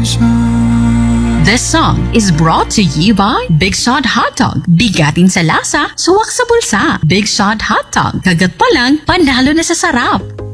This song is brought to you by Big Shot Hot Dog. Bigatin sa lasa, suwak sa bulsa. Big Shot Hot Dog. Kagat pa lang, panalo na sa sarap.